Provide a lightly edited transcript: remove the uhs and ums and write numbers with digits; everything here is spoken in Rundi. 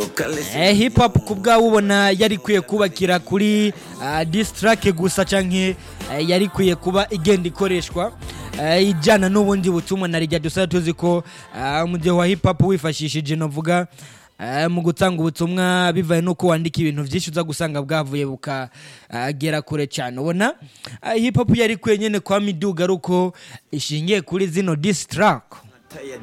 hip hop kubwawe ubona yari kwiye kubakira kuri diss track gusa canke yari kwiye kuba igenda ikoreshwa ijana n'ubundi butumwa na rijya dusa tuzi ko mu gihe wa hip hop wifashishije novuga mu gutanga ubutumwa bivaye nuko wandika ibintu byinshi uza gusanga bwavuye bukagera kure cyane ubona hip hop yari kwiye nyene kwa miduga ruko ishingiye kuri zino diss track